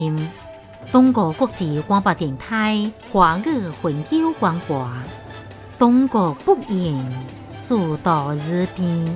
中国国际广播电台华语混淆广播，中国北瀛诸岛日边。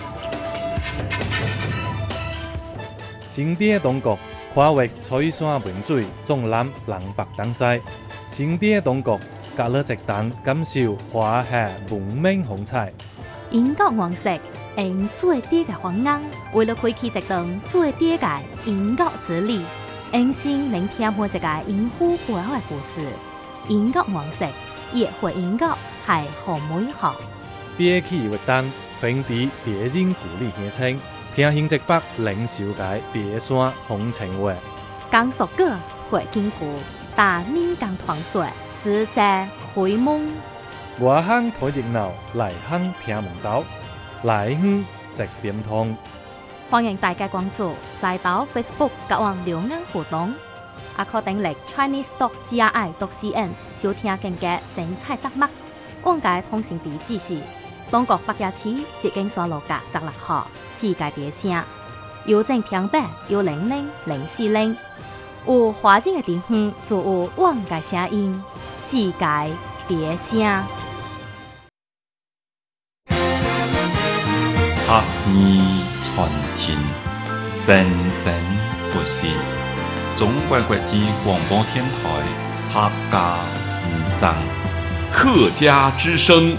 新店中国跨越彩山文水，纵览南北东西。新店中国隔了一档，感受华夏文明风采。 英国王室用最低嘅方案，为了开启一段最低嘅英国之旅，用心聆听每一个英虎背后嘅故事。英国王室也会英国系好美好。 别起活动，平地别人鼓励乡亲，听新直北领受界别山风情话。 讲述歌会经过，但闽港团水自在开蒙。 外乡睇热闹，内乡听门道，内乡直点通。 欢迎大家关注在岛 Facebook 甲网留言互动，也可订阅 ChineseTalk.CRI.CN 收听更加精彩节目。往界通讯地址是中国北京市捷径山路甲16号世界第声，邮政平板100-040。有华人的地方就有往界声音，世界第声。 学艺传情，生生不息。中国国际广播电台客家之声， 客家之声。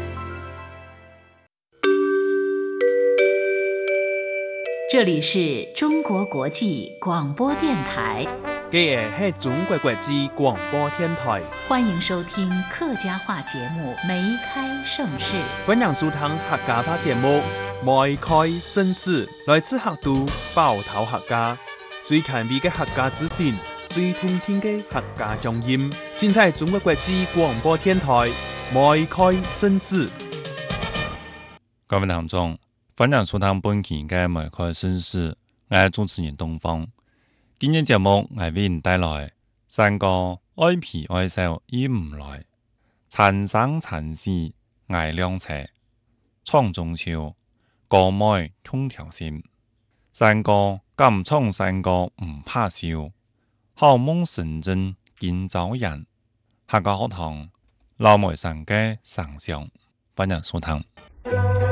这里是中国国际广播电台。 这是中国国际广播电台， 欢迎收听客家话节目《梅开盛世》。 欢迎收听客家话节目《梅开盛世》，来自客都包头客家，最近味嘅客家资讯，最通听嘅客家乡音，尽在中国国际广播电台《梅开盛世》。 各位听众，欢迎收听本期嘅《梅开盛世》，我係主持人東方。今日節目我為您帶來三個愛皮愛笑已唔來，殘生殘死捱兩斜，創中秋歌妹空條線，三個敢衝三個唔怕笑，好夢成真見早人，客家學堂老梅上嘅上上，歡迎收聽。